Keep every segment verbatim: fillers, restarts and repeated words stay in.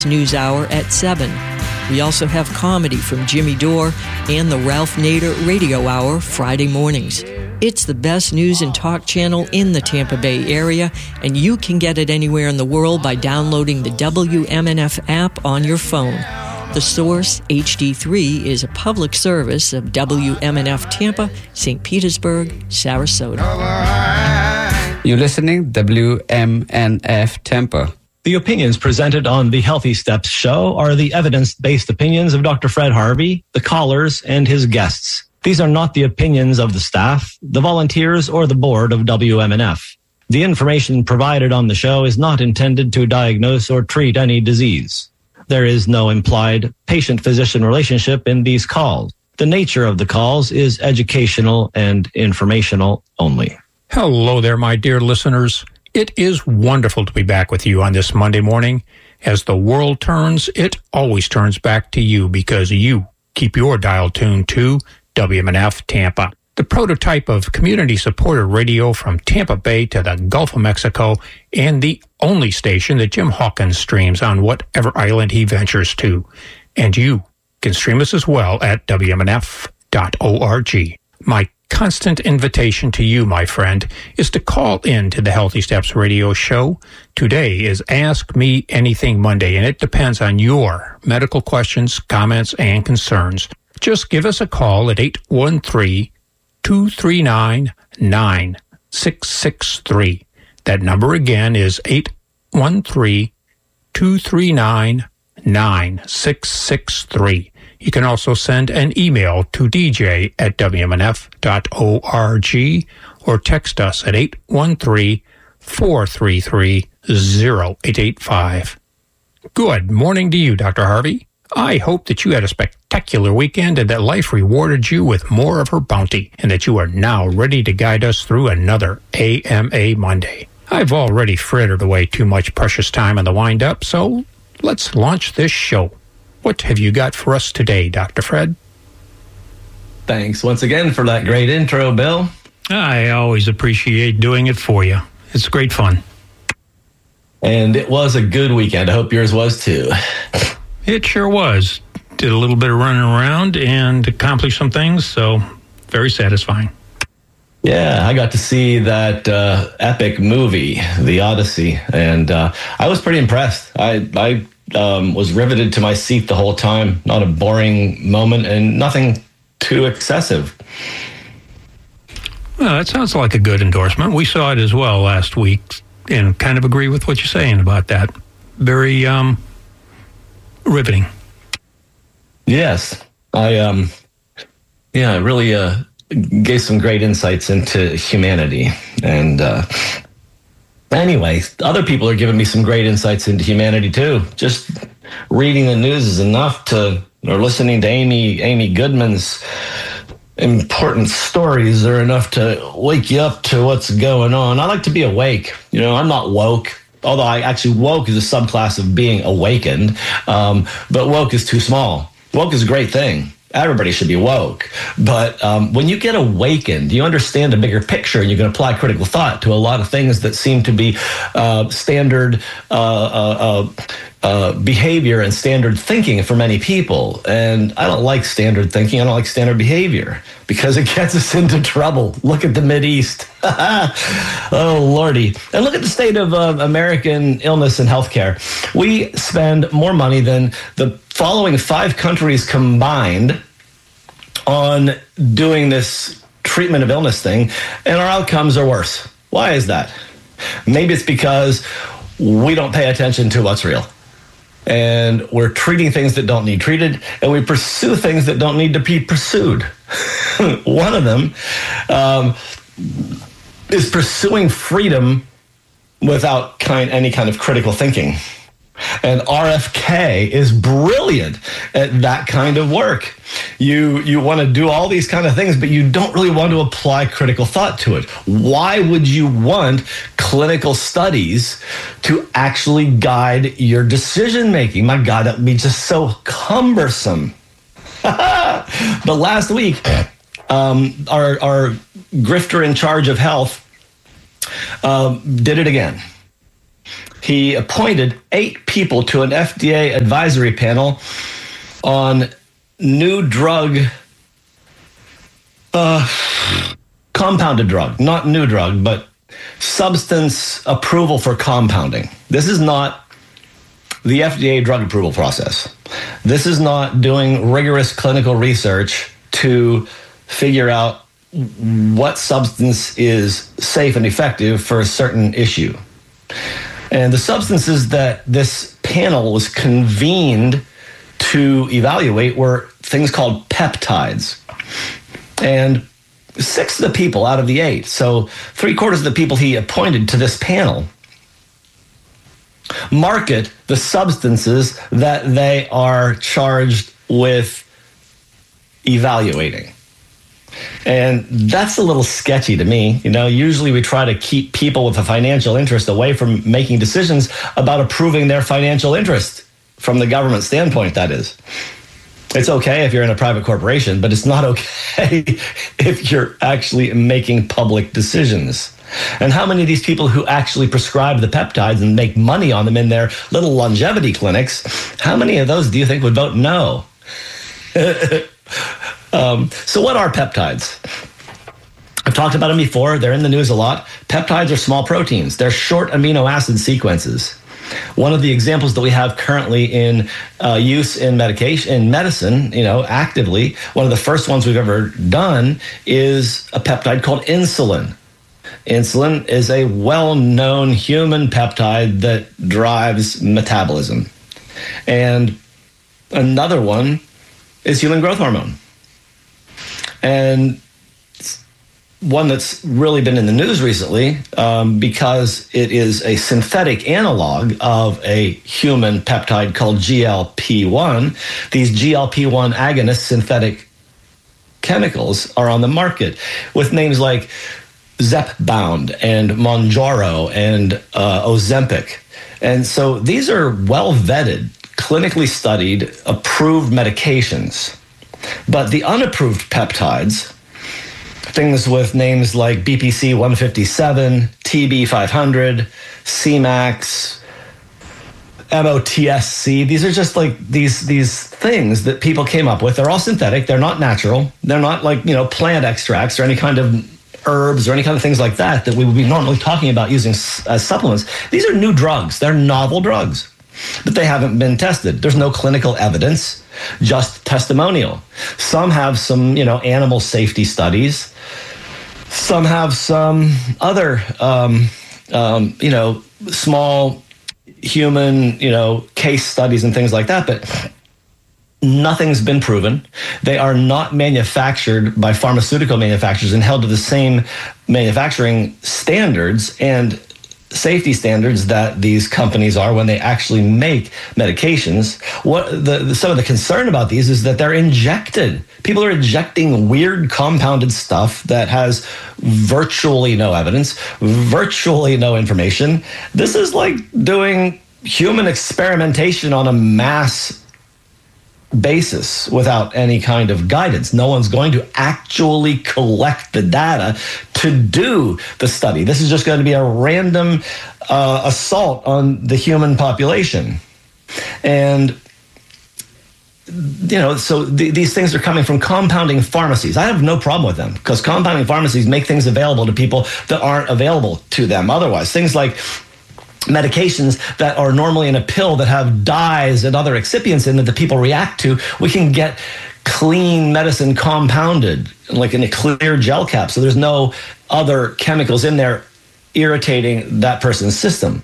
News Hour at seven. We also have comedy from Jimmy Dore and the Ralph Nader Radio Hour Friday mornings. It's the best news and talk channel in the Tampa Bay area, and you can get it anywhere in the world by downloading the W M N F app on your phone. The Source H D three is a public service of W M N F Tampa, Saint Petersburg, Sarasota. You're listening to W M N F Tampa. The opinions presented on the Healthy Steps show are the evidence-based opinions of Doctor Fred Harvey, the callers, and his guests. These are not the opinions of the staff, the volunteers, or the board of W M N F. The information provided on the show is not intended to diagnose or treat any disease. There is no implied patient-physician relationship in these calls. The nature of the calls is educational and informational only. Hello there, my dear listeners. It is wonderful to be back with you on this Monday morning. As the world turns, it always turns back to you because you keep your dial tuned to W M N F Tampa, the prototype of community-supported radio from Tampa Bay to the Gulf of Mexico, and the only station that Jim Hawkins streams on whatever island he ventures to. And you can stream us as well at W M N F dot org. My constant invitation to you, my friend, is to call in to the Healthy Steps radio show. Today is Ask Me Anything Monday, and it depends on your medical questions, comments, and concerns. Just give us a call at eight one three, two three nine, nine six six three. That number again is eight one three, two three nine, nine six six three. You can also send an email to d j at w m n f dot org or text us at eight one three, four three three, zero eight eight five. Good morning to you, Doctor Harvey. I hope that you had a spectacular weekend and that life rewarded you with more of her bounty and that you are now ready to guide us through another A M A Monday. I've already frittered away too much precious time on the wind-up, so let's launch this show. What have you got for us today, Doctor Fred? Thanks once again for that great intro, Bill. I always appreciate doing it for you. It's great fun. And it was a good weekend. I hope yours was too. It sure was. Did a little bit of running around and accomplished some things, so very satisfying. Yeah, I got to see that uh, epic movie, The Odyssey, and uh, I was pretty impressed. I, I um, was riveted to my seat the whole time. Not a boring moment and nothing too excessive. Well, that sounds like a good endorsement. We saw it as well last week and kind of agree with what you're saying about that. Very um, riveting. Yes. I, um, yeah, really uh, gave some great insights into humanity. And uh, anyway, other people are giving me some great insights into humanity too. Just reading the news is enough to, or listening to Amy, Amy Goodman's important stories are enough to wake you up to what's going on. I like to be awake. You know, I'm not woke, although I actually woke is a subclass of being awakened. Um, but woke is too small. Woke is a great thing. Everybody should be woke. But um, when you get awakened, you understand the bigger picture and you can apply critical thought to a lot of things that seem to be uh, standard uh, uh, uh, uh, behavior and standard thinking for many people. And I don't like standard thinking. I don't like standard behavior because it gets us into trouble. Look at the Mideast. Oh, Lordy. And look at the state of uh, American illness and healthcare. We spend more money than the following five countries combined on doing this treatment of illness thing, and our outcomes are worse. Why is that? Maybe it's because we don't pay attention to what's real. And we're treating things that don't need treated, and we pursue things that don't need to be pursued. One of them um, is pursuing freedom without kind, any kind of critical thinking. And R F K is brilliant at that kind of work. You you want to do all these kind of things, but you don't really want to apply critical thought to it. Why would you want clinical studies to actually guide your decision making? My God, that would be just so cumbersome. But last week, um, our, our grifter in charge of health um, did it again. he appointed eight people to an F D A advisory panel on new drug, uh, compounded drug, not new drug, but substance approval for compounding. This is not the F D A drug approval process. This is not doing rigorous clinical research to figure out what substance is safe and effective for a certain issue. And the substances that this panel was convened to evaluate were things called peptides. And six of the people out of the eight, so three quarters of the people he appointed to this panel, market the substances that they are charged with evaluating. And that's a little sketchy to me. You know, usually we try to keep people with a financial interest away from making decisions about approving their financial interest from the government standpoint, that is. It's okay if you're in a private corporation, but it's not okay if you're actually making public decisions. And how many of these people who actually prescribe the peptides and make money on them in their little longevity clinics, how many of those do you think would vote no? um, so what are peptides? I've talked about them before. They're in the news a lot. Peptides are small proteins. They're short amino acid sequences. One of the examples that we have currently in uh, use in medication, in medicine, you know, actively, one of the first ones we've ever done is a peptide called insulin. Insulin is a well-known human peptide that drives metabolism. And another one is human growth hormone. And one that's really been in the news recently um, because it is a synthetic analog of a human peptide called G L P one. These G L P one agonist synthetic chemicals are on the market with names like Zepbound and Mounjaro and uh, Ozempic. And so these are well-vetted, clinically studied, approved medications. But the unapproved peptides, things with names like B P C one fifty-seven, T B five hundred, C max, M O T S C. These are just like these these things that people came up with. They're all synthetic. They're not natural. They're not like, you know, plant extracts or any kind of herbs or any kind of things like that that we would be normally talking about using as supplements. These are new drugs. They're novel drugs, but they haven't been tested. There's no clinical evidence, just testimonial. Some have some, you know, animal safety studies. Some have some other, um, um, you know, small human, you know, case studies and things like that, but nothing's been proven. They are not manufactured by pharmaceutical manufacturers and held to the same manufacturing standards and safety standards that these companies are when they actually make medications. What the, the some of the concern about these is that they're injected. People are injecting weird compounded stuff that has virtually no evidence, virtually no information. This is like doing human experimentation on a mass basis without any kind of guidance. No one's going to actually collect the data to do the study. This is just going to be a random uh, assault on the human population. And, you know, so th- these things are coming from compounding pharmacies. I have no problem with them because compounding pharmacies make things available to people that aren't available to them otherwise. Things like medications that are normally in a pill that have dyes and other excipients in it that people react to, we can get clean medicine compounded, like in a clear gel cap. So there's no other chemicals in there irritating that person's system.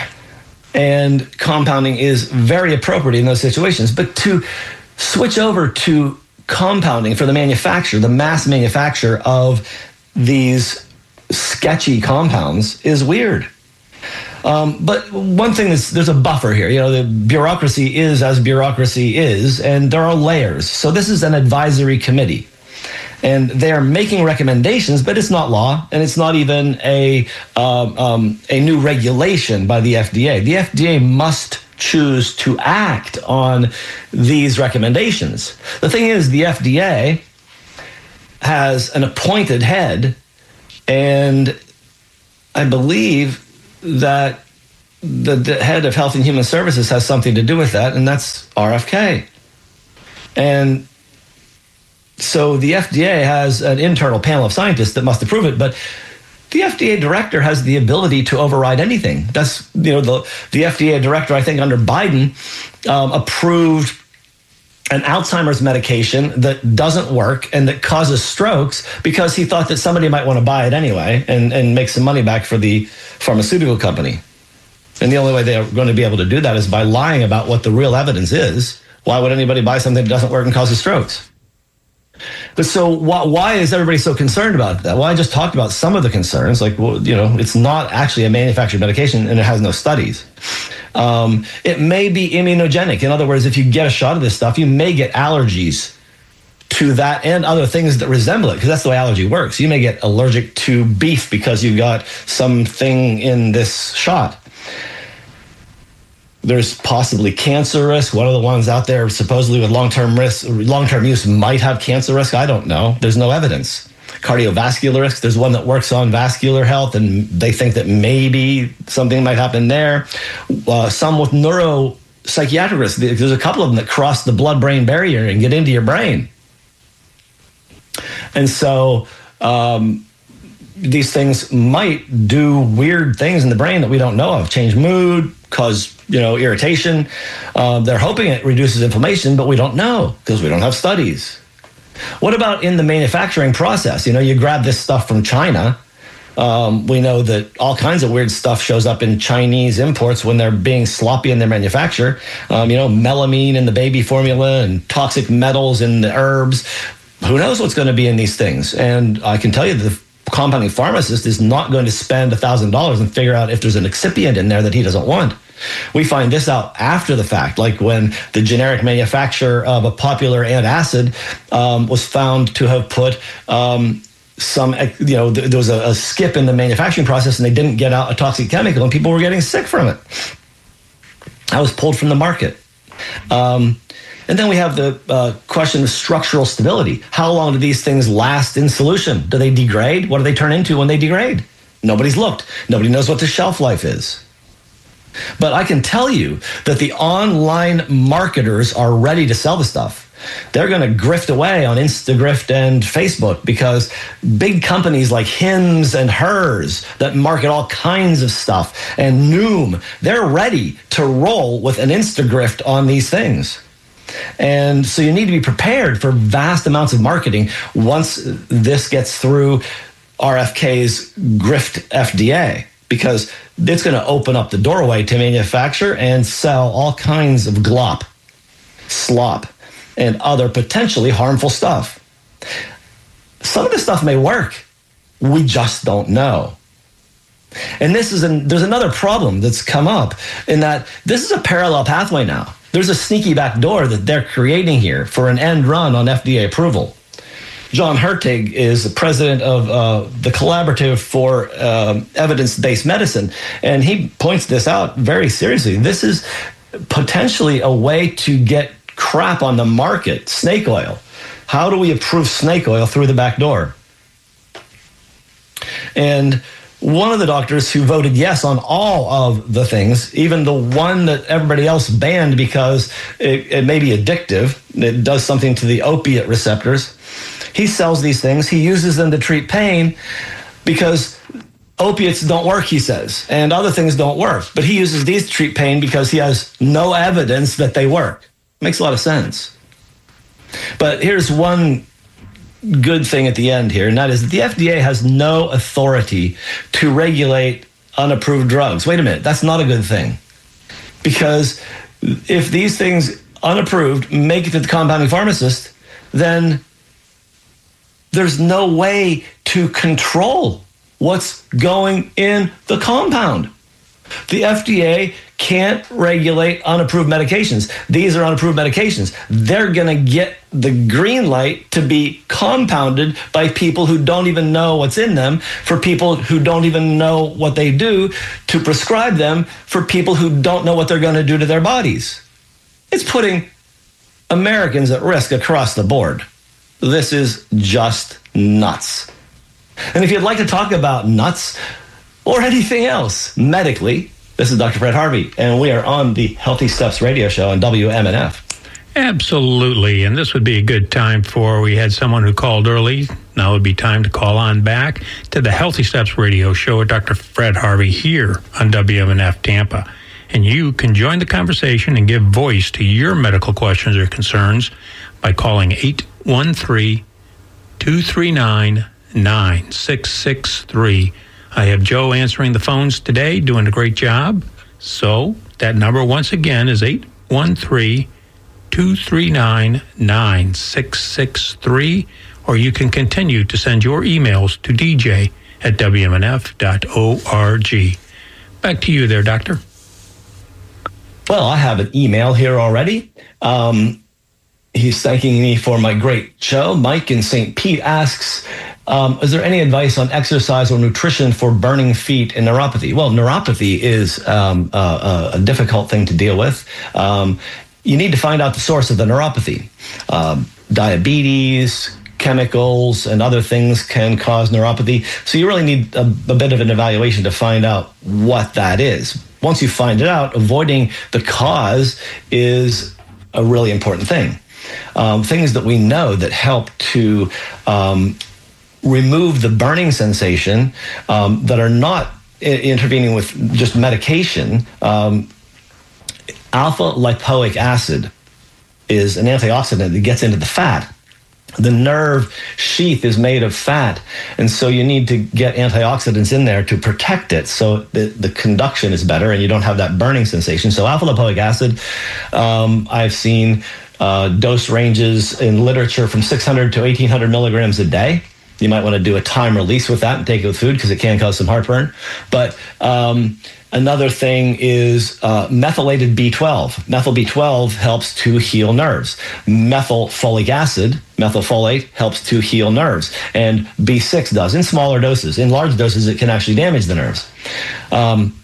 And compounding is very appropriate in those situations. But to switch over to compounding for the manufacturer, the mass manufacture of these sketchy compounds is weird. Um, but one thing is there's a buffer here. You know, the bureaucracy is as bureaucracy is, and there are layers. So this is an advisory committee, and they are making recommendations, but it's not law, and it's not even a um, um, a new regulation by the F D A. The F D A must choose to act on these recommendations. The thing is, the F D A has an appointed head, and I believe that the, the head of Health and Human Services has something to do with that, and that's R F K. And so the F D A has an internal panel of scientists that must approve it, but the F D A director has the ability to override anything. That's, you know, the, the F D A director, I think under Biden, um, approved an Alzheimer's medication that doesn't work and that causes strokes because he thought that somebody might want to buy it anyway and, and make some money back for the pharmaceutical company. And the only way they're going to be able to do that is by lying about what the real evidence is. Why would anybody buy something that doesn't work and causes strokes? But so why, why is everybody so concerned about that? Well, I just talked about some of the concerns. Like, well, you know, it's not actually a manufactured medication and it has no studies. Um, it may be immunogenic. In other words, if you get a shot of this stuff, you may get allergies to that and other things that resemble it, because that's the way allergy works. You may get allergic to beef because you got something in this shot. There's possibly cancer risk. One of the ones out there supposedly with long-term risk, long-term use might have cancer risk. I don't know. There's no evidence. Cardiovascular risk. There's one that works on vascular health, and they think that maybe something might happen there. Uh, some with neuropsychiatric risk. There's a couple of them that cross the blood-brain barrier and get into your brain. And so um, these things might do weird things in the brain that we don't know of. Change mood, cause, you know, irritation. Uh, they're hoping it reduces inflammation, but we don't know because we don't have studies. What about in the manufacturing process? You know, you grab this stuff from China. Um, we know that all kinds of weird stuff shows up in Chinese imports when they're being sloppy in their manufacture. Um, you know, melamine in the baby formula and toxic metals in the herbs. Who knows what's going to be in these things? And I can tell you that the compounding pharmacist is not going to spend one thousand dollars and figure out if there's an excipient in there that he doesn't want. We find this out after the fact, like when the generic manufacturer of a popular antacid um, was found to have put um, some, you know, th- there was a, a skip in the manufacturing process and they didn't get out a toxic chemical and people were getting sick from it. That was pulled from the market. Um, and then we have the uh, question of structural stability. How long do these things last in solution? Do they degrade? What do they turn into when they degrade? Nobody's looked. Nobody knows what the shelf life is. But I can tell you that the online marketers are ready to sell the stuff. They're going to grift away on Instagrift and Facebook because big companies like Hims and Hers that market all kinds of stuff and Noom, they're ready to roll with an Instagrift on these things. And so you need to be prepared for vast amounts of marketing once this gets through R F K's grift F D A. Because it's going to open up the doorway to manufacture and sell all kinds of glop, slop, and other potentially harmful stuff. Some of this stuff may work. We just don't know. And this is an, there's another problem that's come up in that this is a parallel pathway now. There's a sneaky back door that they're creating here for an end run on F D A approval. John Hertig is the president of uh, the Collaborative for uh, Evidence-Based Medicine, and he points this out very seriously. This is potentially a way to get crap on the market, snake oil. How do we approve snake oil through the back door? And one of the doctors who voted yes on all of the things, even the one that everybody else banned because it, it may be addictive, it does something to the opiate receptors, he sells these things. He uses them to treat pain because opiates don't work, he says, and other things don't work. But he uses these to treat pain because he has no evidence that they work. Makes a lot of sense. But here's one good thing at the end here, and that is that the F D A has no authority to regulate unapproved drugs. Wait a minute, that's not a good thing. Because if these things unapproved make it to the compounding pharmacist, then there's no way to control what's going in the compound. The F D A can't regulate unapproved medications. These are unapproved medications. They're going to get the green light to be compounded by people who don't even know what's in them, for people who don't even know what they do, to prescribe them for people who don't know what they're going to do to their bodies. It's putting Americans at risk across the board. This is just nuts. And if you'd like to talk about nuts or anything else medically, This is Doctor Fred Harvey, and we are on the Healthy Steps radio show on W M N F. Absolutely, and this would be a good time for, we had someone who called early. Now would be time to call on back to the Healthy Steps radio show with Doctor Fred Harvey here on W M N F Tampa. And you can join the conversation and give voice to your medical questions or concerns by calling eight one three, two three nine, nine six six three. I have Joe answering the phones today, doing a great job. So that number once again is eight one three, two three nine, nine six six three, or you can continue to send your emails to d j at w m n f dot org. Back to you there, Doctor. Well, I have an email here already. Um, he's thanking me for my great show. Mike in Saint Pete asks, um, is there any advice on exercise or nutrition for burning feet and neuropathy? Well, neuropathy is um, a, a difficult thing to deal with. Um, You need to find out the source of the neuropathy. Um, diabetes, chemicals, and other things can cause neuropathy. So you really need a, a bit of an evaluation to find out what that is. Once you find it out, avoiding the cause is a really important thing. Um, things that we know that help to um, remove the burning sensation um, that are not I- intervening with just medication. Um, Alpha lipoic acid is an antioxidant that gets into the fat. The nerve sheath is made of fat, and so you need to get antioxidants in there to protect it so the, the conduction is better and you don't have that burning sensation. So alpha lipoic acid, um, I've seen uh, dose ranges in literature from six hundred to eighteen hundred milligrams a day. You might want to do a time release with that and take it with food because it can cause some heartburn. But um, another thing is uh, methylated B twelve. Methyl B twelve helps to heal nerves. Methylfolic acid, methylfolate, helps to heal nerves. And B six does in smaller doses. In large doses, it can actually damage the nerves. Um,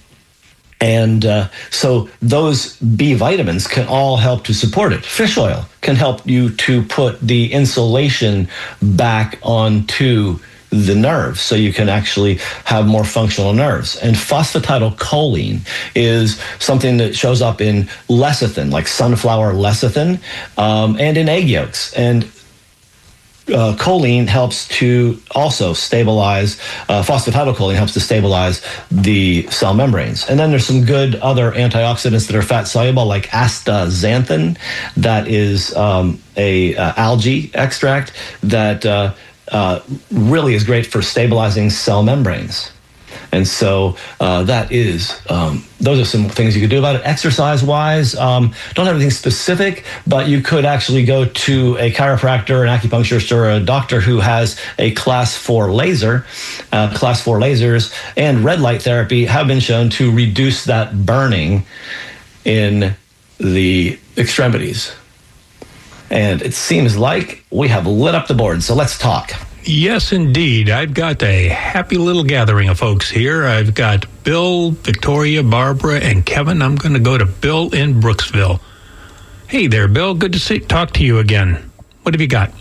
And uh, so those B vitamins can all help to support it. Fish oil can help you to put the insulation back onto the nerves so you can actually have more functional nerves. And phosphatidylcholine is something that shows up in lecithin, like sunflower lecithin, um, and in egg yolks. And Uh, choline helps to also stabilize, uh, phosphatidylcholine helps to stabilize the cell membranes. And then there's some good other antioxidants that are fat soluble, like astaxanthin, that is um, a uh, algae extract that uh, uh, really is great for stabilizing cell membranes. And so uh, that is, um, those are some things you could do about it. Exercise-wise, um, don't have anything specific, but you could actually go to a chiropractor, an acupuncturist, or a doctor who has a class four laser. Uh, class four lasers and red light therapy have been shown to reduce that burning in the extremities. And it seems like we have lit up the board, so let's talk. Yes, indeed. I've got a happy little gathering of folks here. I've got Bill, Victoria, Barbara, and Kevin. I'm going to go to Bill in Brooksville. Hey there, Bill. Good to see, talk to you again. What have you got?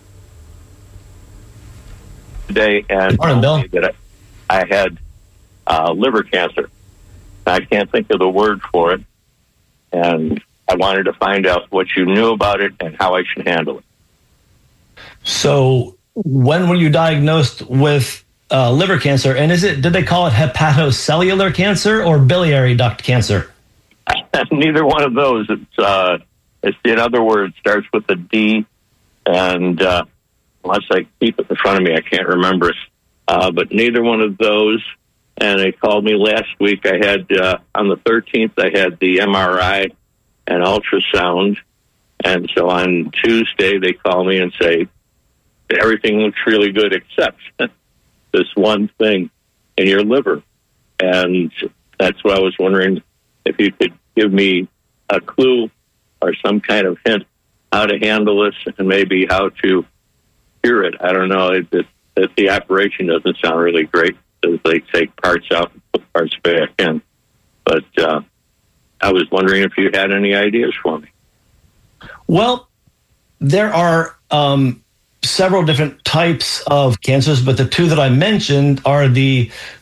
Today, and Good morning, Bill. That I, I had uh, liver cancer. I can't think of the word for it, and I wanted to find out what you knew about it and how I should handle it. So, when were you diagnosed with uh, liver cancer? And is it, did they call it hepatocellular cancer or biliary duct cancer? Neither one of those. It's, uh, it's in other words, starts with a D, and uh, unless I keep it in front of me, I can't remember it. Uh, but neither one of those. And they called me last week. I had, uh, on the thirteenth, I had the M R I and ultrasound. And so on Tuesday, they call me and say, everything looks really good except this one thing in your liver. And that's what I was wondering if you could give me a clue or some kind of hint how to handle this and maybe how to cure it. I don't know. It, it, it, the operation doesn't sound really great because they take parts out and put parts back in. But uh, I was wondering if you had any ideas for me. Well, there are um, several different types of cancers, but the two that I mentioned are the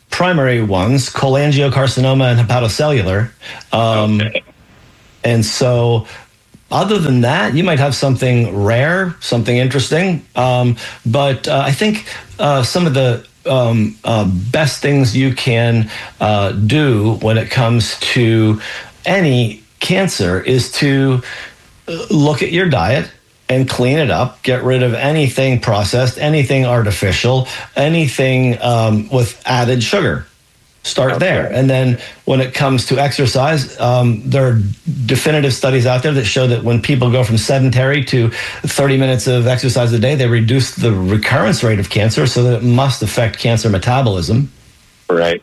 primary ones, cholangiocarcinoma and hepatocellular. Um, Okay. And so other than that, you might have something rare, something interesting. Um, but uh, I think uh, some of the um, uh, best things you can uh, do when it comes to any cancer is to look at your diet and clean it up, get rid of anything processed, anything artificial, anything um, with added sugar. Start Okay. there. And then when it comes to exercise, um, there are definitive studies out there that show that when people go from sedentary to thirty minutes of exercise a day, they reduce the recurrence rate of cancer, so that it must affect cancer metabolism. Right.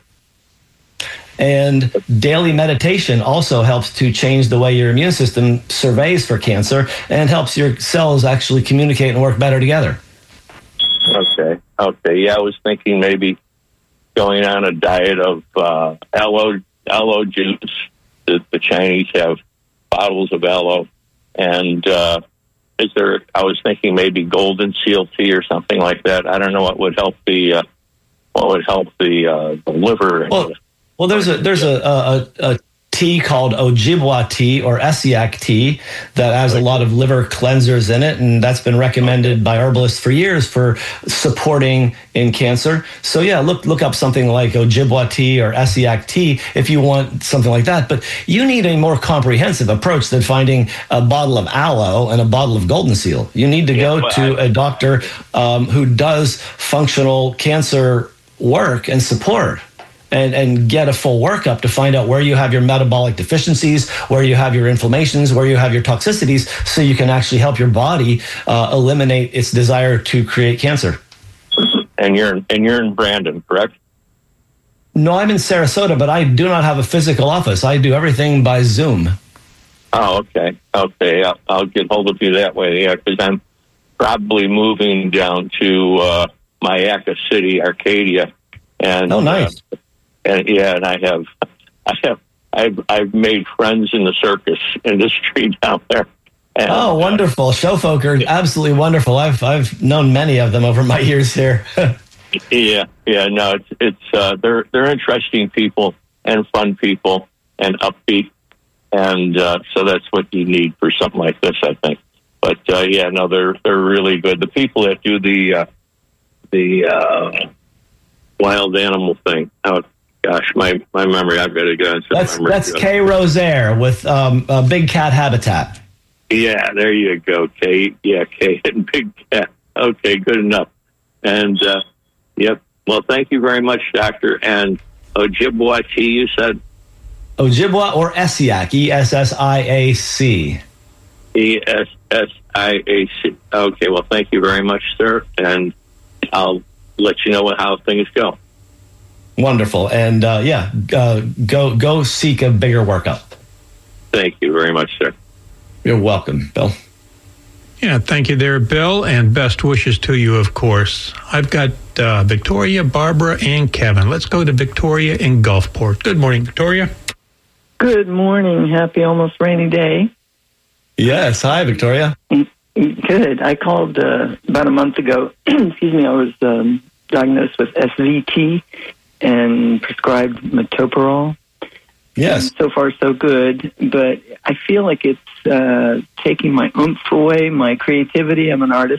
And daily meditation also helps to change the way your immune system surveys for cancer and helps your cells actually communicate and work better together. Okay. Okay. Yeah, I was thinking maybe going on a diet of uh, aloe aloe juice. The, the Chinese have bottles of aloe, and uh, is there? I was thinking maybe golden seal tea or something like that. I don't know what would help the uh, what would help the, uh, the liver. And Well, well, there's a there's a a, a tea called Ojibwa tea or Essiac tea that has a lot of liver cleansers in it, and that's been recommended by herbalists for years for supporting in cancer. So yeah, look look up something like Ojibwa tea or Essiac tea if you want something like that. But you need a more comprehensive approach than finding a bottle of aloe and a bottle of golden seal. You need to Yeah, go to I- a doctor um, who does functional cancer work and support. And, and get a full workup to find out where you have your metabolic deficiencies, where you have your inflammations, where you have your toxicities, so you can actually help your body uh, eliminate its desire to create cancer. and you're and you're in Brandon, correct? No, I'm in Sarasota, but I do not have a physical office. I do everything by Zoom. Oh, okay, okay. I'll, I'll get hold of you that way. Yeah, because I'm probably moving down to uh, Mayaca City, Arcadia, and Oh, nice. Uh, and yeah, and I have, I have, I've, I've made friends in the circus industry down there. And, Oh, wonderful. Show folk are absolutely wonderful. I've I've known many of them over my years here. Uh, yeah, yeah. No, it's it's uh, they're they're interesting people and fun people and upbeat, and uh, so that's what you need for something like this, I think. But uh, yeah, no, they're they're really good. The people that do the uh, the uh, wild animal thing. Oh gosh, my my memory. I've got to go into That's memory. that's Kay Rosaire with um, uh, Big Cat Habitat. Yeah, there you go, Kate. Yeah, Kate and Big Cat. Okay, good enough. And uh, yep. Well, thank you very much, Doctor. And Ojibwa tea, you said. Ojibwa or Essiac, E S S I A C. E S S I A C. Okay, well, thank you very much, sir. And I'll let you know what, how things go. Wonderful. And uh, yeah, uh, go go seek a bigger workup. Thank you very much, sir. You're welcome, Bill. Yeah, thank you there, Bill, and best wishes to you, of course. I've got uh, Victoria, Barbara, and Kevin. Let's go to Victoria in Gulfport. Good morning, Victoria. Good morning. Happy almost rainy day. Yes. Hi, Victoria. Good. I called uh, about a month ago. Excuse me. I was um, diagnosed with S V T and prescribed metoprolol. Yes. So far, so good. But I feel like it's uh, taking my oomph away, my creativity. I'm an artist.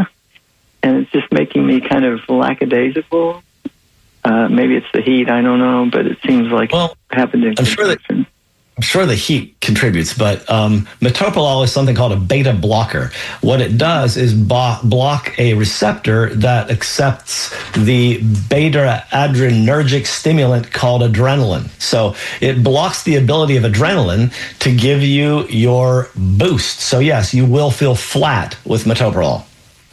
And it's just making me kind of lackadaisical. Uh, maybe it's the heat. I don't know. But it seems like Well, it happened in I'm sure that I'm sure the heat contributes, but um, metoprolol is something called a beta blocker. What it does is bo- block a receptor that accepts the beta adrenergic stimulant called adrenaline. So it blocks the ability of adrenaline to give you your boost. So yes, you will feel flat with metoprolol.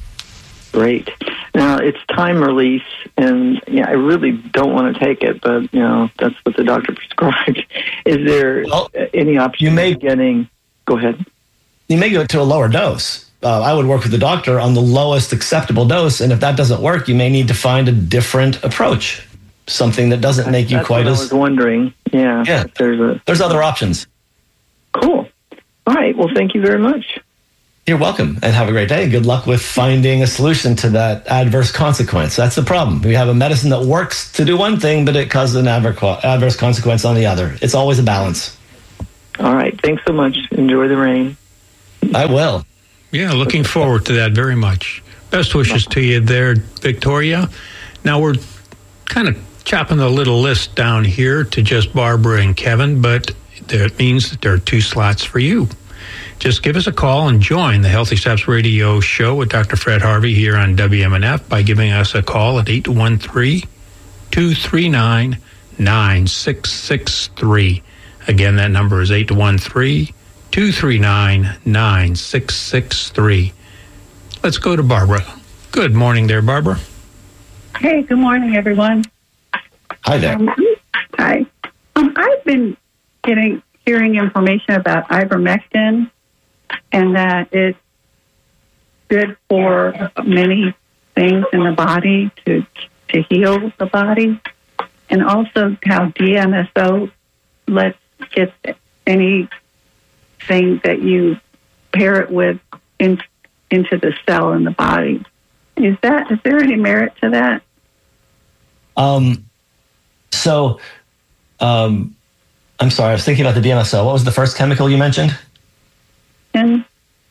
Great. Now, it's time release, and yeah, I really don't want to take it, but, you know, that's what the doctor prescribed. Is there Well, any option you may- of getting... Go ahead. You may go to a lower dose. Uh, I would work with the doctor on the lowest acceptable dose, and if that doesn't work, you may need to find a different approach, something that doesn't make you That's quite what as... I was wondering. Yeah. Yeah. if There's a... There's other options. Cool. All right. Well, thank you very much. You're welcome, and have a great day. Good luck with finding a solution to that adverse consequence. That's the problem. We have a medicine that works to do one thing, but it causes an adverse consequence on the other. It's always a balance. All right. Thanks so much. Enjoy the rain. I will. Yeah, looking forward to that very much. Best wishes to you there, Victoria. Now we're kind of chopping the little list down here to just Barbara and Kevin, but that means that there are two slots for you. Just give us a call and join the Healthy Steps Radio show with Doctor Fred Harvey here on W M N F by giving us a call at eight one three, two three nine, nine six six three. Again, that number is eight one three, two three nine, nine six six three. Let's go to Barbara. Good morning there, Barbara. Hey, good morning, everyone. Hi there. Um, hi. Um, I've been getting hearing information about ivermectin, and that it's good for many things in the body to to heal the body, and also how D M S O lets get anything that you pair it with in, into the cell in the body. Is that is there any merit to that? Um. So, um, I'm sorry. I was thinking about the D M S O. What was the first chemical you mentioned? And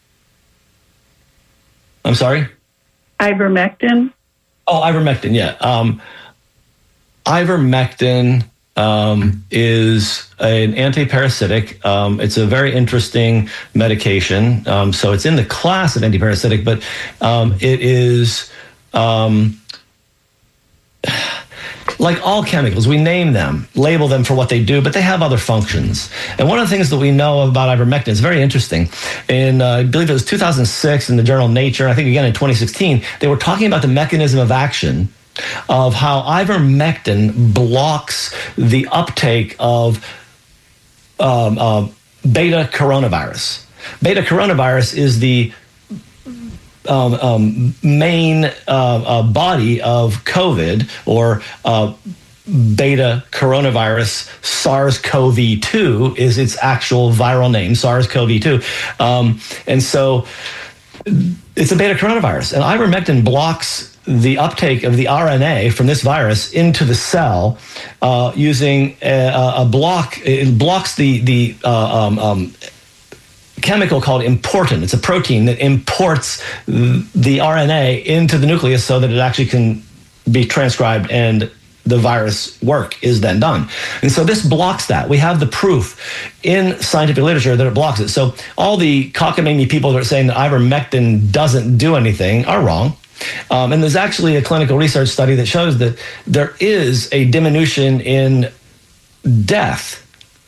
I'm sorry? ivermectin. Oh, ivermectin, yeah. Um, ivermectin um, is an antiparasitic. Um, it's a very interesting medication. Um, so it's in the class of antiparasitic, but um, it is... Um, like all chemicals, we name them, label them for what they do, but they have other functions. And one of the things that we know about ivermectin is very interesting. In, uh, I believe it was two thousand six in the journal Nature, I think again in twenty sixteen, they were talking about the mechanism of action of how ivermectin blocks the uptake of um, uh, beta coronavirus. Beta coronavirus is the Um, um, main uh, uh, body of COVID, or uh, beta coronavirus. SARS-C o V two is its actual viral name, SARS-C o V two. Um, and so it's a beta coronavirus. And ivermectin blocks the uptake of the R N A from this virus into the cell uh, using a, a block. It blocks the, the uh, um, um, chemical called important. It's a protein that imports the R N A into the nucleus so that it actually can be transcribed and the virus work is then done. And so this blocks that. We have the proof in scientific literature that it blocks it. So all the cockamamie people that are saying that ivermectin doesn't do anything are wrong. Um, and there's actually a clinical research study that shows that there is a diminution in death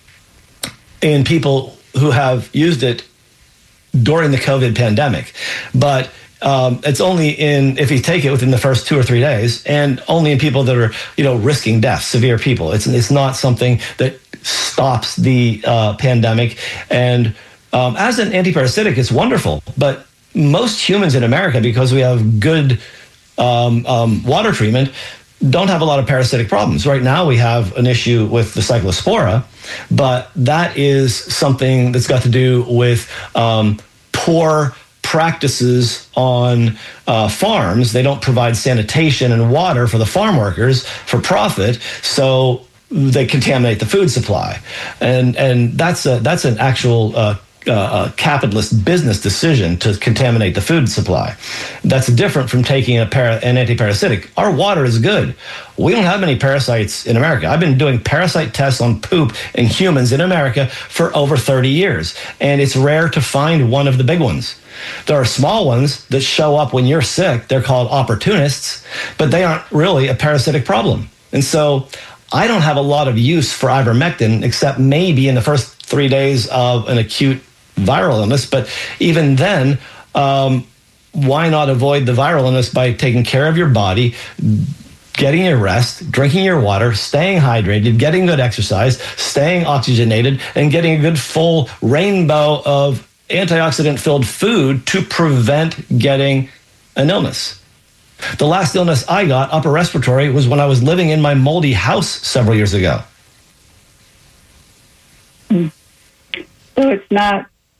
in people who have used it during the COVID pandemic. But um, it's only in, if you take it within the first two or three days, and only in people that are, you know, risking death, severe people. It's, it's not something that stops the uh, pandemic. And um, as an antiparasitic, it's wonderful. But most humans in America, because we have good um, um, water treatment, don't have a lot of parasitic problems. Right now we have an issue with the cyclospora, but that is something that's got to do with um, poor practices on uh, farms. They don't provide sanitation and water for the farm workers for profit, so they contaminate the food supply. And and that's a, that's an actual uh, Uh, a capitalist business decision to contaminate the food supply. That's different from taking a para, an antiparasitic. Our water is good. We don't have many parasites in America. I've been doing parasite tests on poop in humans in America for over thirty years, and it's rare to find one of the big ones. There are small ones that show up when you're sick. They're called opportunists, but they aren't really a parasitic problem. And so I don't have a lot of use for ivermectin, except maybe in the first three days of an acute viral illness. But even then, um, why not avoid the viral illness by taking care of your body, getting your rest, drinking your water, staying hydrated, getting good exercise, staying oxygenated, and getting a good full rainbow of antioxidant-filled food to prevent getting an illness. The last illness I got, upper respiratory, was when I was living in my moldy house several years ago. So it's not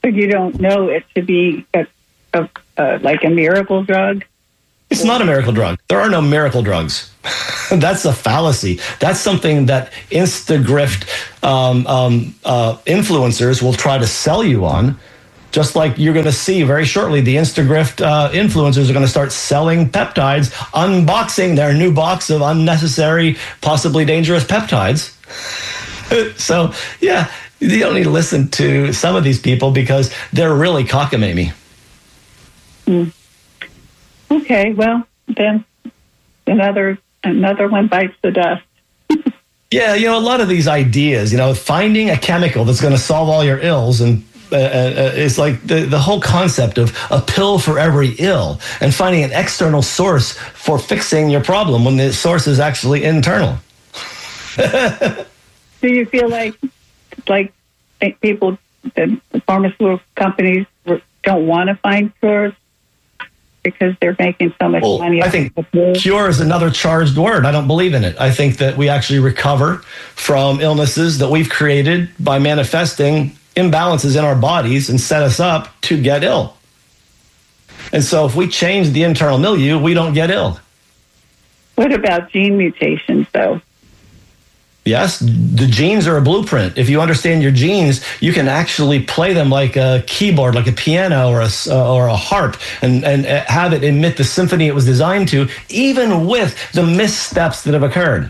but you don't know it to be a, a, a, like a miracle drug? It's not a miracle drug. There are no miracle drugs. That's a fallacy. That's something that Instagrift um, um, uh, influencers will try to sell you on. Just like you're going to see very shortly, the Instagrift uh, influencers are going to start selling peptides, unboxing their new box of unnecessary, possibly dangerous peptides. So, yeah, you don't need to listen to some of these people because they're really cockamamie. Mm. Okay, well, then another another one bites the dust. Yeah, you know, a lot of these ideas, you know, finding a chemical that's going to solve all your ills, and uh, uh, it's like the, the whole concept of a pill for every ill, and finding an external source for fixing your problem when the source is actually internal. Do you feel like like people, the pharmaceutical companies don't want to find cures because they're making so much well, money? I think cure is another charged word. I don't believe in it. I think that we actually recover from illnesses that we've created by manifesting imbalances in our bodies and set us up to get ill. And so if we change the internal milieu, we don't get ill. What about gene mutations, though? Yes, the genes are a blueprint. If you understand your genes, you can actually play them like a keyboard, like a piano or a, uh, or a harp, and, and have it emit the symphony it was designed to, even with the missteps that have occurred.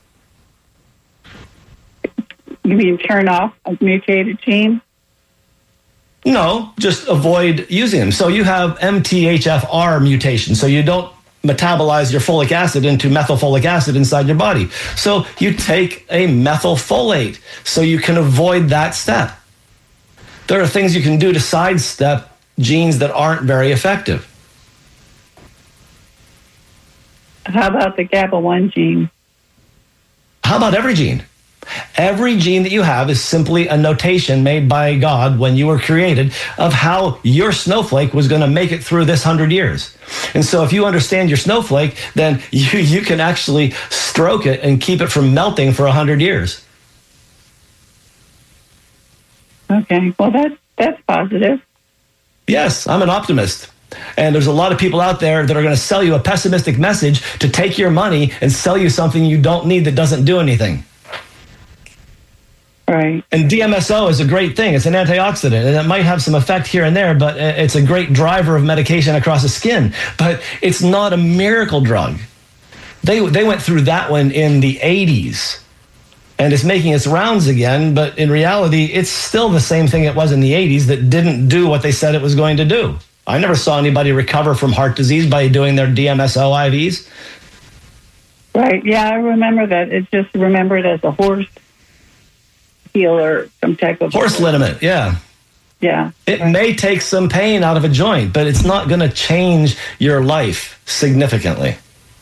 You mean turn off a mutated gene? No, just avoid using them. So you have M T H F R mutation, so you don't metabolize your folic acid into methylfolic acid inside your body. So you take a methylfolate so you can avoid that step. There are things you can do to sidestep genes that aren't very effective. How about the GABA one gene? How about every gene? Every gene that you have is simply a notation made by God when you were created of how your snowflake was going to make it through this hundred years. And so if you understand your snowflake, then you, you can actually stroke it and keep it from melting for a hundred years. Okay, well, that, that's positive. Yes, I'm an optimist. And there's a lot of people out there that are going to sell you a pessimistic message to take your money and sell you something you don't need that doesn't do anything. Right. And D M S O is a great thing. It's an antioxidant, and it might have some effect here and there, but it's a great driver of medication across the skin. But it's not a miracle drug. They they went through that one in the eighties, and it's making its rounds again, but in reality, it's still the same thing it was in the eighties that didn't do what they said it was going to do. I never saw anybody recover from heart disease by doing their D M S O I Vs. Right, yeah, I remember that. It's just remembered as a horse heel or some type of horse liniment, yeah. Yeah. It right. may take some pain out of a joint, but it's not going to change your life significantly.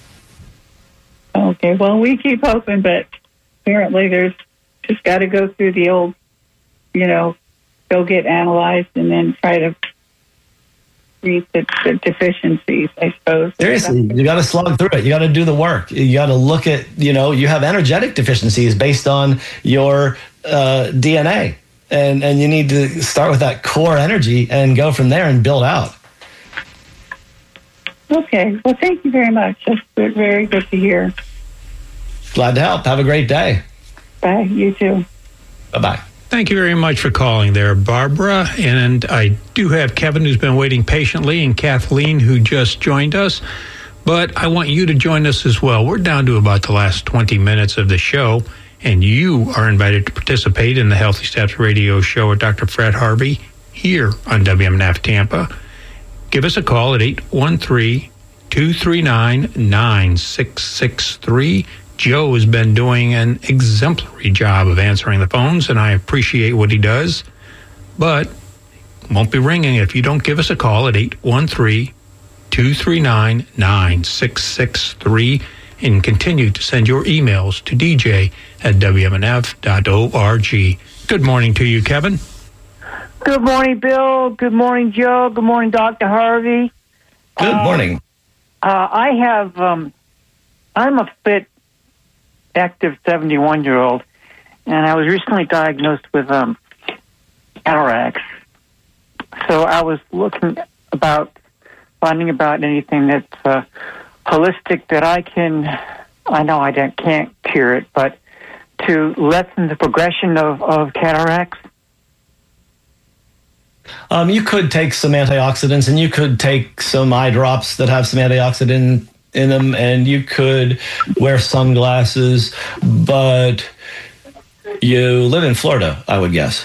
Okay, well, we keep hoping, but apparently there's just got to go through the old, you know, go get analyzed and then try to treat the, the deficiencies, I suppose. Seriously, you got to slog through it. You got to do the work. You got to look at, you know, you have energetic deficiencies based on your uh, D N A. And, and you need to start with that core energy and go from there and build out. Okay. Well, thank you very much. That's good, very good to hear. Glad to help. Have a great day. Bye. You too. Bye-bye. Thank you very much for calling there, Barbara. And I do have Kevin, who's been waiting patiently, and Kathleen, who just joined us. But I want you to join us as well. We're down to about the last twenty minutes of the show, and you are invited to participate in the Healthy Steps radio show with Doctor Fred Harvey here on W M N F Tampa. Give us a call at eight one three, two three nine, nine six six three. Joe has been doing an exemplary job of answering the phones, and I appreciate what he does, but won't be ringing if you don't give us a call at eight one three, two three nine, nine six six three, and continue to send your emails to d j at w m n f dot org. Good morning to you, Kevin. Good morning, Bill. Good morning, Joe. Good morning, Doctor Harvey. Good uh, morning. Uh, I have, um, I'm a fit, active seventy-one-year-old, and I was recently diagnosed with um, cataracts. so I was looking about finding about anything that's uh, holistic that I can. I know I don't, can't cure it, but to lessen the progression of, of cataracts. Um, you could take some antioxidants, and you could take some eye drops that have some antioxidant in them, and you could wear sunglasses, but you live in Florida, I would guess.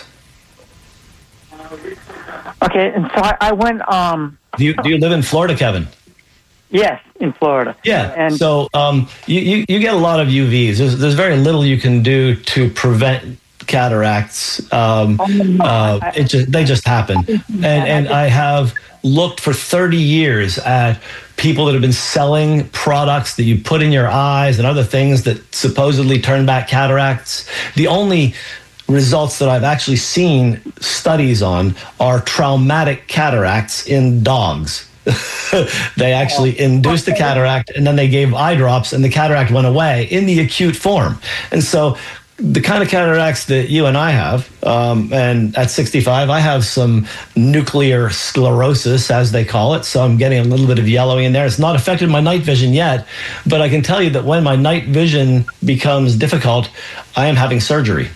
Okay, and so I, I went... Um, do, you, do you live in Florida, Kevin? Yes, in Florida. Yeah, and so um, you, you, you get a lot of U Vs. There's, there's very little you can do to prevent cataracts. Um, uh, it just, they just happen. And, and I have looked for thirty years at people that have been selling products that you put in your eyes and other things that supposedly turn back cataracts. The only results that I've actually seen studies on are traumatic cataracts in dogs. They actually induced the cataract, and then they gave eye drops, and the cataract went away in the acute form. And so the kind of cataracts that you and I have, um, and at sixty-five, I have some nuclear sclerosis, as they call it, so I'm getting a little bit of yellowing in there. It's not affected my night vision yet, but I can tell you that when my night vision becomes difficult, I am having surgery.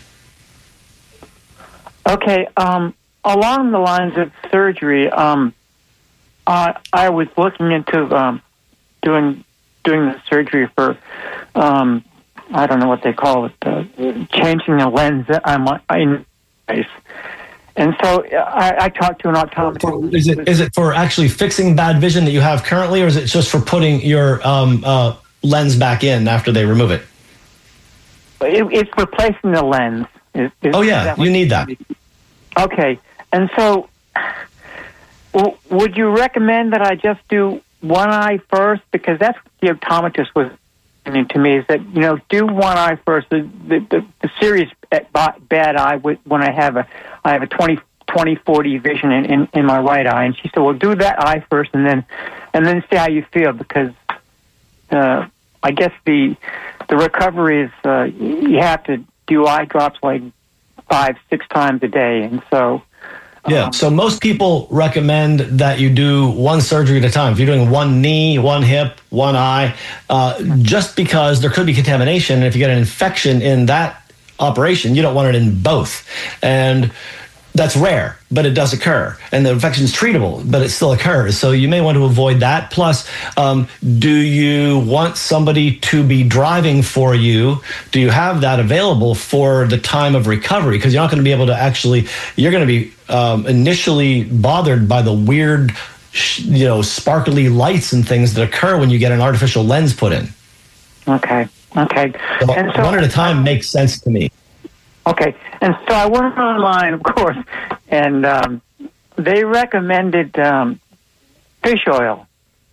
Okay, um, along the lines of surgery, um, uh, I was looking into um, doing doing the surgery for, um, I don't know what they call it, uh, changing the lens on my in face. And so I, I talked to an optometrist. Is it is it for actually fixing bad vision that you have currently, or is it just for putting your um, uh, lens back in after they remove it? it it's replacing the lens. Is, is, oh, yeah, you need that. Okay. And so w- would you recommend that I just do one eye first? Because that's what the optometrist was saying to me, is that, you know, do one eye first. The, the, the, the serious bad eye, when I have a, I have a twenty forty vision in, in, in my right eye. And she said, well, do that eye first and then, and then see how you feel, because uh, I guess the, the recovery is, uh, you have to do eye drops like five, six times a day. And so... Yeah, um, so most people recommend that you do one surgery at a time. If you're doing one knee, one hip, one eye, uh, just because there could be contamination. And if you get an infection in that operation, you don't want it in both. And that's rare, but it does occur. And the infection is treatable, but it still occurs. So you may want to avoid that. Plus, um, do you want somebody to be driving for you? Do you have that available for the time of recovery? Because you're not going to be able to actually, you're going to be um, initially bothered by the weird, you know, sparkly lights and things that occur when you get an artificial lens put in. Okay, okay. So and so, one at a time makes sense to me. Okay, and so I went online, of course, and um, they recommended um, fish oil.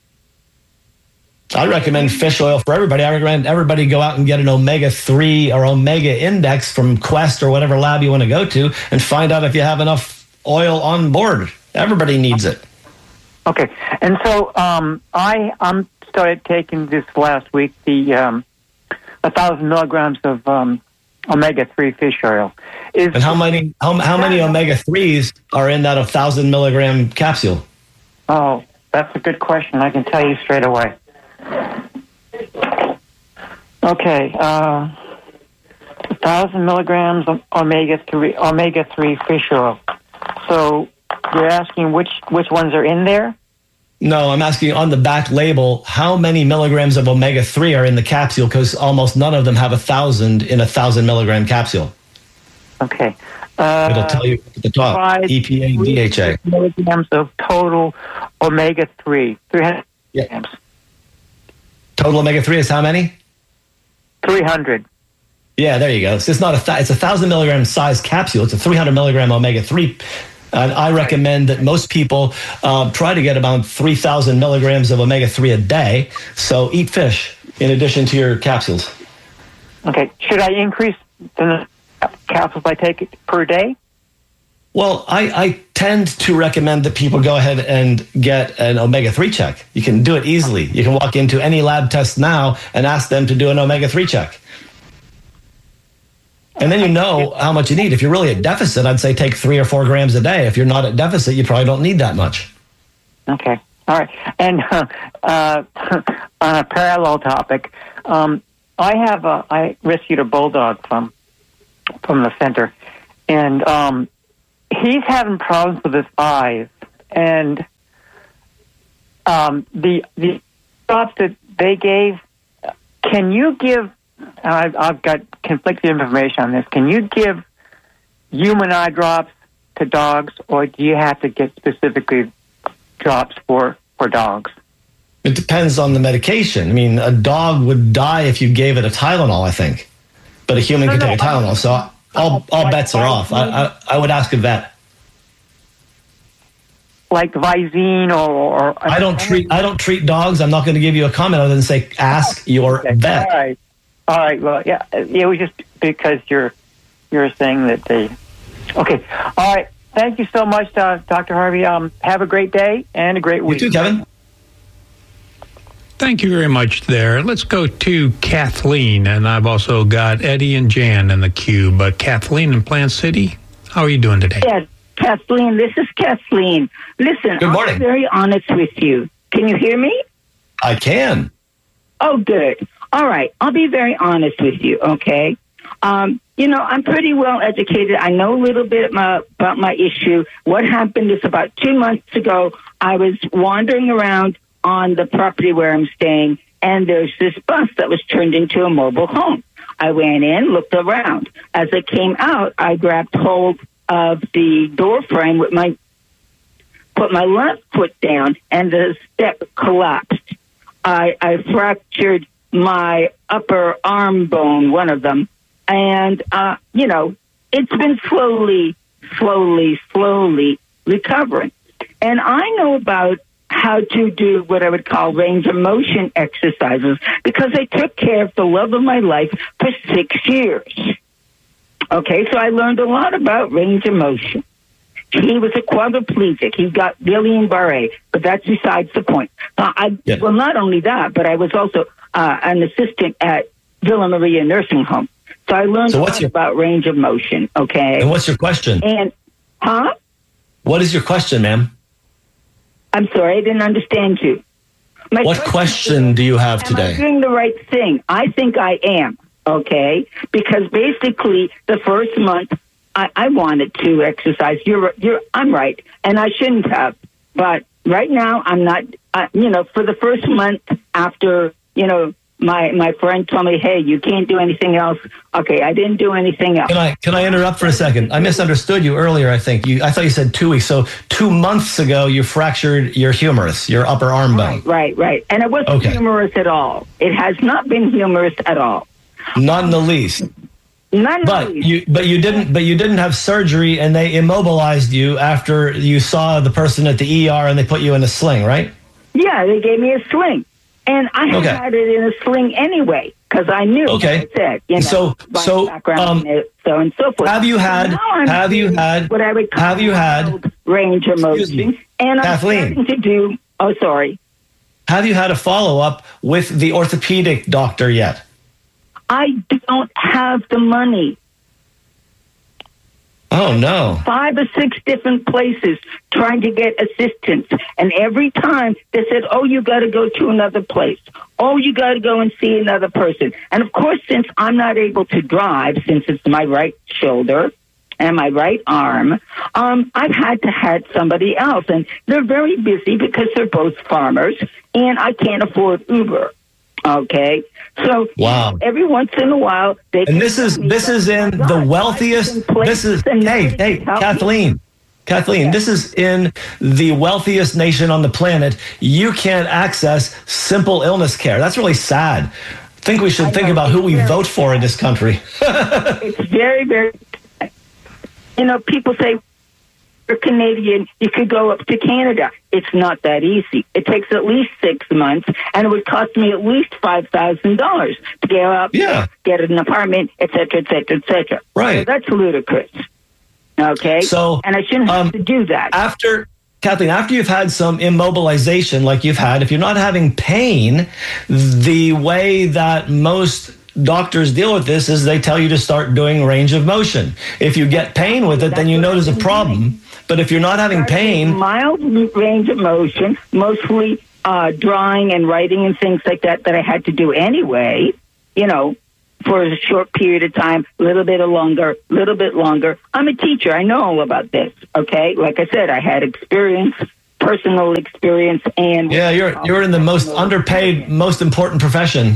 I recommend fish oil for everybody. I recommend everybody go out and get an omega three or omega index from Quest or whatever lab you want to go to and find out if you have enough oil on board. Everybody needs it. Okay, and so um, I um, started taking this last week, the um, one thousand milligrams of... Um, omega three fish oil. Is and how many how, how many omega threes are in that one thousand milligram capsule? Oh, that's a good question. I can tell you straight away. Okay, uh, one thousand milligrams of omega three omega three fish oil. So you're asking which which ones are in there? No, I'm asking on the back label, how many milligrams of omega three are in the capsule? Because almost none of them have a thousand in a thousand milligram capsule. Okay. Uh, It'll tell you at the top, E P A, D H A. Milligrams of total omega three. three hundred yeah. milligrams. Total omega three is how many? three hundred. Yeah, there you go. So it's not a th- it's a thousand milligram size capsule. It's a three hundred milligram omega three. And I recommend that most people uh, try to get about three thousand milligrams of omega three a day. So eat fish in addition to your capsules. Okay. Should I increase the capsules I take per day? Well, I, I tend to recommend that people go ahead and get an omega three check. You can do it easily. You can walk into any lab test now and ask them to do an omega three check. And then you know how much you need. If you're really at deficit, I'd say take three or four grams a day. If you're not at deficit, you probably don't need that much. Okay. All right. And uh, uh, on a parallel topic, um, I have a, I rescued a bulldog from from the center, and um, he's having problems with his eyes. And um, the the drops that they gave, can you give? I've, I've got conflicting information on this. Can you give human eye drops to dogs, or do you have to get specifically drops for, for dogs? It depends on the medication. I mean, a dog would die if you gave it a Tylenol, I think. But a human No, can no, take a Tylenol, so all, all like bets are off. I, I, I would ask a vet. Like Visine or, or I don't treat I don't treat dogs. I'm not going to give you a comment other than say ask your okay. vet. All right. All right. Well, yeah, it was just because you're you're saying that they. Okay. All right. Thank you so much, uh, Doctor Harvey. Um, have a great day and a great week. You too, Kevin. Thank you very much there. Let's go to Kathleen, and I've also got Eddie and Jan in the queue. But Kathleen in Plant City, how are you doing today? Yes, Kathleen, this is Kathleen. Listen, Good morning. I'm very honest with you. Can you hear me? I can. Oh, good. All right. I'll be very honest with you, okay? Um, you know, I'm pretty well educated. I know a little bit my, about my issue. What happened is about two months ago, I was wandering around on the property where I'm staying, and there's this bus that was turned into a mobile home. I went in, looked around. As I came out, I grabbed hold of the door frame with my, put my left foot down, and the step collapsed. I, I fractured my upper arm bone, one of them. And, uh, you know, it's been slowly, slowly, slowly recovering. And I know about how to do what I would call range of motion exercises because I took care of the love of my life for six years. Okay, so I learned a lot about range of motion. He was a quadriplegic. He got Guillain-Barré, but that's besides the point. Uh, I, yeah. Well, not only that, but I was also uh, an assistant at Villa Maria Nursing Home. So I learned so a what's lot your, about range of motion, okay? And what's your question? And, huh? What is your question, ma'am? I'm sorry, I didn't understand you. My what question, question do you have am today? Am I doing the right thing? I think I am, okay? Because basically, the first month, I, I wanted to exercise. You're, you're, I'm right, and I shouldn't have. But right now, I'm not, uh, you know, for the first month after, you know, my my friend told me, hey, you can't do anything else. Okay, I didn't do anything else. Can I can I interrupt for a second? I misunderstood you earlier, I think. You I thought you said two weeks. So two months ago, you fractured your humerus, your upper arm bone. Right, right, right. And it wasn't okay. humorous at all. It has not been humorous at all. Not in the least. Not in but the least. you but you didn't but you didn't have surgery, and they immobilized you after you saw the person at the E R and they put you in a sling, right? Yeah, they gave me a sling. And I okay. had it in a sling anyway, because I knew okay. what I said, you know, so, so, background, um, so and so forth. Have you had, so have you had, what I would call have you had, range of motion? And Kathleen, I'm starting to do, oh, sorry. Have you had a follow-up with the orthopedic doctor yet? I don't have the money. Oh, no. Five or six different places trying to get assistance. And every time they said, oh, you got to go to another place. Oh, you got to go and see another person. And of course, since I'm not able to drive, since it's my right shoulder and my right arm, um, I've had to have somebody else. And they're very busy because they're both farmers and I can't afford Uber. Okay, so wow. every once in a while they and this is this is in the wealthiest. This is hey hey Kathleen, Kathleen. Yeah. This is in the wealthiest nation on the planet. You can't access simple illness care. That's really sad. I think we should think about who we vote for in this country. It's very very. You know, people say you're Canadian, you could go up to Canada. It's not that easy. It takes at least six months, and it would cost me at least five thousand dollars to get up, yeah. get an apartment, et cetera, et cetera, et cetera. Right. So that's ludicrous. Okay? So, and I shouldn't have um, to do that. After, Kathleen, after you've had some immobilization like you've had, if you're not having pain, the way that most doctors deal with this is they tell you to start doing range of motion. If you get pain with it, then you know there's a problem. But if you're not having pain... Mild range of motion, mostly uh, drawing and writing and things like that that I had to do anyway, you know, for a short period of time, a little bit longer, a little bit longer. I'm a teacher. I know all about this, okay? Like I said, I had experience, personal experience, and... Yeah, you're you're in the most underpaid, most important profession.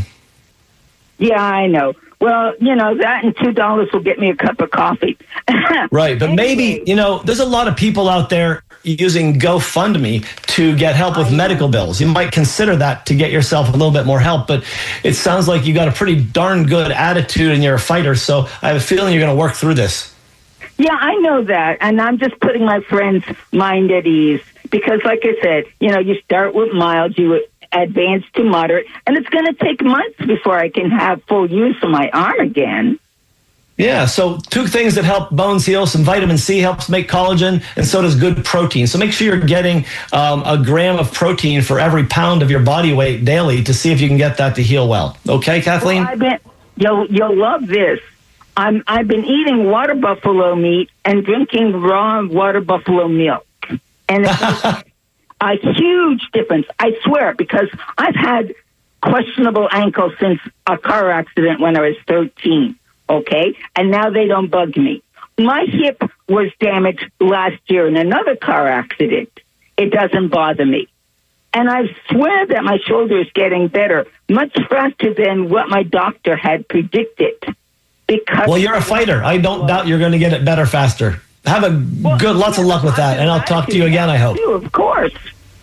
Yeah, I know. Well, you know, that and two dollars will get me a cup of coffee. Right, but maybe, you know, there's a lot of people out there using GoFundMe to get help with medical bills. You might consider that to get yourself a little bit more help, but it sounds like you got a pretty darn good attitude and you're a fighter, so I have a feeling you're going to work through this. Yeah, I know that, and I'm just putting my friend's mind at ease because, like I said, you know, you start with mild, you advance to moderate, and it's going to take months before I can have full use of my arm again. Yeah, so two things that help bones heal. Some vitamin C helps make collagen, and so does good protein. So make sure you're getting um, a gram of protein for every pound of your body weight daily to see if you can get that to heal well. Okay, Kathleen? Well, I've been, you'll, you'll love this. I'm, I've been eating water buffalo meat and drinking raw water buffalo milk. And it's a huge difference, I swear, because I've had questionable ankles since a car accident when I was thirteen, okay? And now they don't bug me. My hip was damaged last year in another car accident. It doesn't bother me. And I swear that my shoulder is getting better much faster than what my doctor had predicted. Because well, you're a fighter. I don't doubt you're going to get it better faster. Have a well, good, lots of luck with that, and I'll talk to you again, I hope. Of course.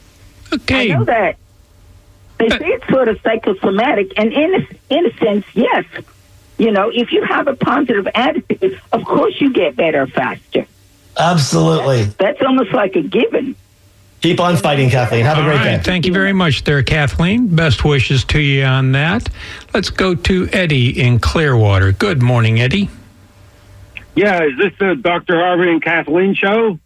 Okay. I know that. They say it's sort of psychosomatic, and in a, in a sense, yes. You know, if you have a positive attitude, of course you get better faster. Absolutely. That's, that's almost like a given. Keep on fighting, Kathleen. Have a great All right, day. Thank you very much there, Kathleen. Best wishes to you on that. Let's go to Eddie in Clearwater. Good morning, Eddie. Yeah, is this the Doctor Harvey and Kathleen show?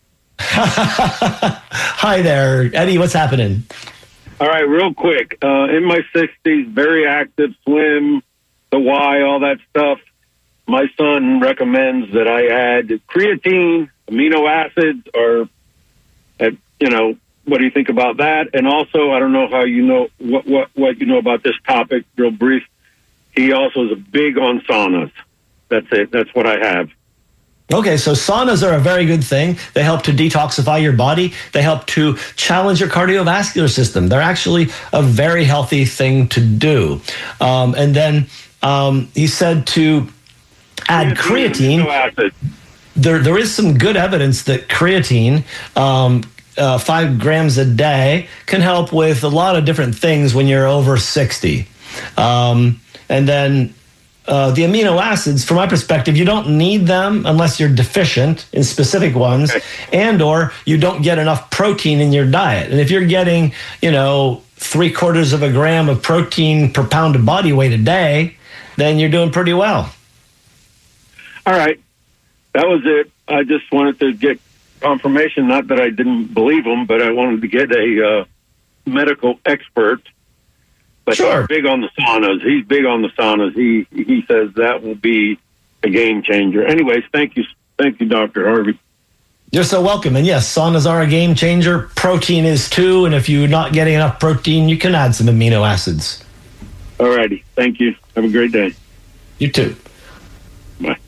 Hi there, Eddie. What's happening? All right, real quick. Uh, in my sixties, very active, swim, the Y, all that stuff. My son recommends that I add creatine, amino acids, or, uh, you know, what do you think about that? And also, I don't know how you know what, what, what you know about this topic, real brief. He also is big on saunas. That's it. That's what I have. Okay, so saunas are a very good thing. They help to detoxify your body. They help to challenge your cardiovascular system. They're actually a very healthy thing to do. Um, and then um, he said to add creatine. creatine. There, there is some good evidence that creatine, um, uh, five grams a day, can help with a lot of different things when you're over sixty. Um, and then Uh, the amino acids, from my perspective, you don't need them unless you're deficient in specific ones, and or you don't get enough protein in your diet. And if you're getting, you know, three quarters of a gram of protein per pound of body weight a day, then you're doing pretty well. All right. That was it. I just wanted to get confirmation, not that I didn't believe him, but I wanted to get a uh, medical expert. But sure. He's big on the saunas. He's big on the saunas. He he says that will be a game changer. Anyways, thank you, thank you, Doctor Harvey. You're so welcome. And yes, saunas are a game changer. Protein is too. And if you're not getting enough protein, you can add some amino acids. All righty. Thank you. Have a great day. You too. Bye.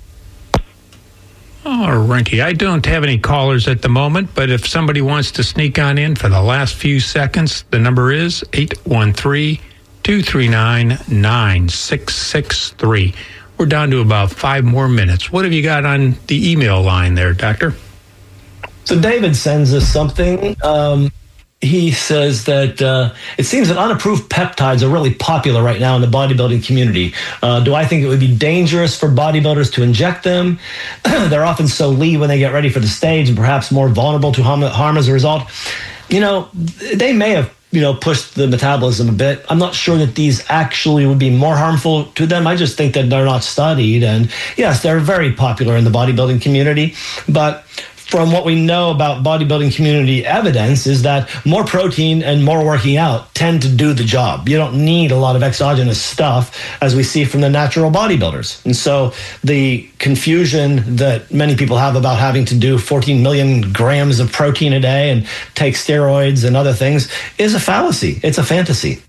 All righty. I don't have any callers at the moment, but if somebody wants to sneak on in for the last few seconds, the number is eight one three, two three nine, nine six six three. We're down to about five more minutes. What have you got on the email line there, Doctor? So David sends us something. Um, he says that uh, it seems that unapproved peptides are really popular right now in the bodybuilding community. Uh, do I think it would be dangerous for bodybuilders to inject them? They're often so lean when they get ready for the stage and perhaps more vulnerable to harm, harm as a result. You know, they may have you know, pushed the metabolism a bit. I'm not sure that these actually would be more harmful to them. I just think that they're not studied. And yes, they're very popular in the bodybuilding community. But from what we know about bodybuilding community evidence is that more protein and more working out tend to do the job. You don't need a lot of exogenous stuff, as we see from the natural bodybuilders. And so the confusion that many people have about having to do fourteen million grams of protein a day and take steroids and other things is a fallacy. It's a fantasy.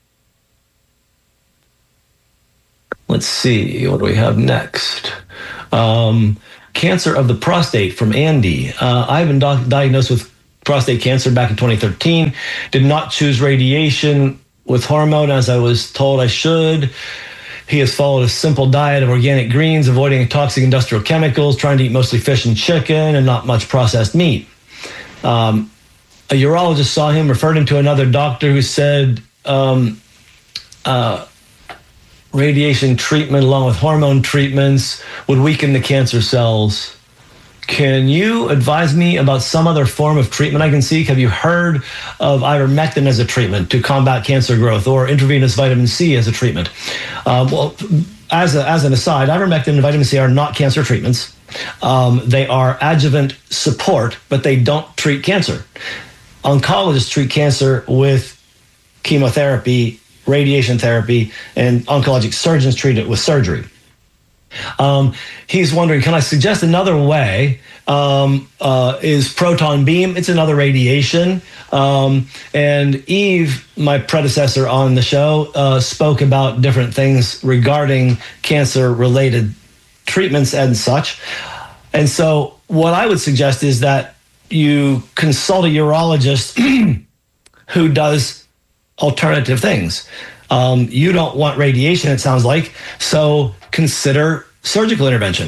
Let's see, what do we have next? Um, Cancer of the prostate from Andy. Uh, I've been do- diagnosed with prostate cancer back in twenty thirteen. Did not choose radiation with hormone as I was told I should. He has followed a simple diet of organic greens, avoiding toxic industrial chemicals, trying to eat mostly fish and chicken and not much processed meat. Um, a urologist saw him, referred him to another doctor who said um, uh, radiation treatment along with hormone treatments would weaken the cancer cells. Can you advise me about some other form of treatment I can seek? Have you heard of ivermectin as a treatment to combat cancer growth, or intravenous vitamin C as a treatment? Uh, well, as, a, as an aside, ivermectin and vitamin C are not cancer treatments. Um, they are adjuvant support, but they don't treat cancer. Oncologists treat cancer with chemotherapy, radiation therapy, and oncologic surgeons treat it with surgery. Um, he's wondering, can I suggest another way? Um, uh, is proton beam? It's another radiation. Um, and Eve, my predecessor on the show, uh, spoke about different things regarding cancer-related treatments and such. And so what I would suggest is that you consult a urologist who does alternative things. Um, you don't want radiation, it sounds like, so consider surgical intervention.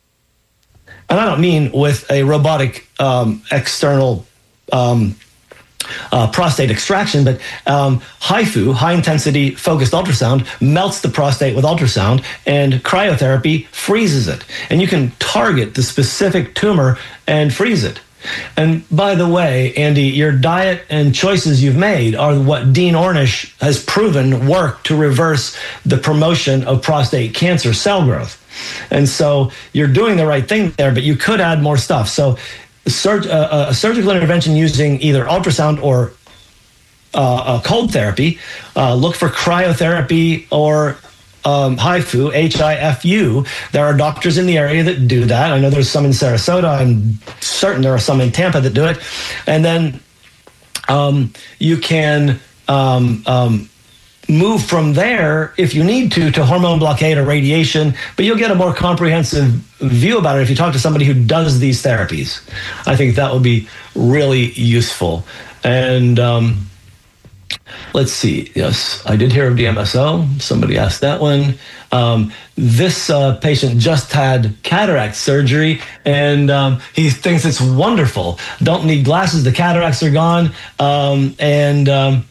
And I don't mean with a robotic um, external um, uh, prostate extraction, but um, HIFU, high-intensity focused ultrasound, melts the prostate with ultrasound, and cryotherapy freezes it. And you can target the specific tumor and freeze it. And by the way, Andy, your diet and choices you've made are what Dean Ornish has proven work to reverse the promotion of prostate cancer cell growth. And so you're doing the right thing there, but you could add more stuff. So surg- uh, a surgical intervention using either ultrasound or uh, a cold therapy, uh, look for cryotherapy or Um, HIFU, H I F U. There are doctors in the area that do that. I know there's some in Sarasota. I'm certain there are some in Tampa that do it. And then um, you can um, um, move from there, if you need to, to hormone blockade or radiation, but you'll get a more comprehensive view about it if you talk to somebody who does these therapies. I think that would be really useful. And um, let's see. Yes, I did hear of D M S O. Somebody asked that one. Um, this uh, patient just had cataract surgery, and um, he thinks it's wonderful. Don't need glasses. The cataracts are gone. Um, and um,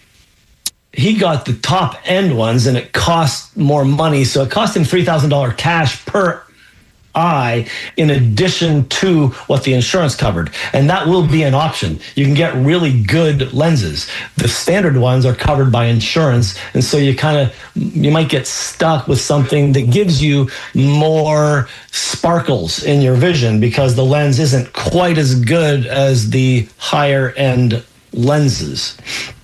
he got the top end ones, and it cost more money. So it cost him three thousand dollars cash per eye in addition to what the insurance covered. And that will be an option. You can get really good lenses. The standard ones are covered by insurance. And so you kind of, you might get stuck with something that gives you more sparkles in your vision because the lens isn't quite as good as the higher end lenses.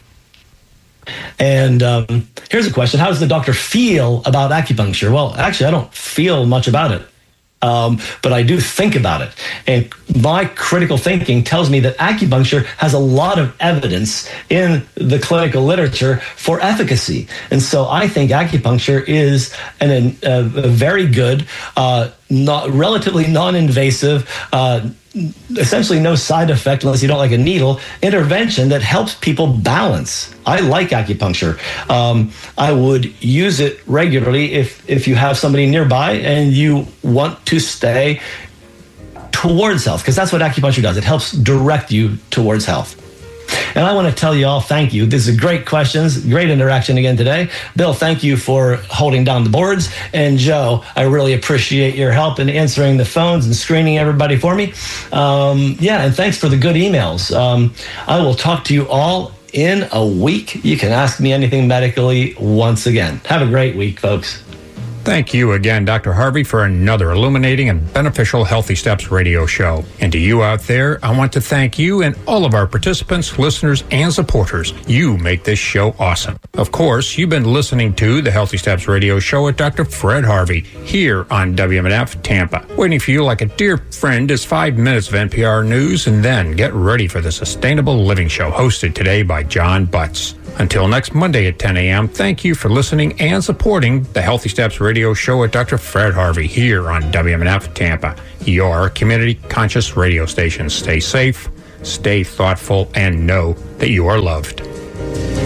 And um, here's a question. How does the doctor feel about acupuncture? Well, actually, I don't feel much about it. Um, but I do think about it. And my critical thinking tells me that acupuncture has a lot of evidence in the clinical literature for efficacy. And so I think acupuncture is an, a, a very good, uh, not, relatively non-invasive, uh, essentially no side effect unless you don't like a needle, intervention that helps people balance. I like acupuncture. Um, I would use it regularly if, if you have somebody nearby and you want to stay towards health, because that's what acupuncture does. It helps direct you towards health. And I want to tell you all, thank you. This is great questions, great interaction again today. Bill, thank you for holding down the boards. And Joe, I really appreciate your help in answering the phones and screening everybody for me. Um, yeah, and thanks for the good emails. Um, I will talk to you all in a week. You can ask me anything medically once again. Have a great week, folks. Thank you again, Doctor Harvey, for another illuminating and beneficial Healthy Steps radio show. And to you out there, I want to thank you and all of our participants, listeners, and supporters. You make this show awesome. Of course, you've been listening to the Healthy Steps radio show with Doctor Fred Harvey here on W M N F Tampa. Waiting for you like a dear friend is five minutes of N P R news, and then get ready for the Sustainable Living Show hosted today by John Butts. Until next Monday at ten a.m., thank you for listening and supporting the Healthy Steps radio show with Doctor Fred Harvey here on W M N F Tampa, your community conscious radio station. Stay safe, stay thoughtful, and know that you are loved.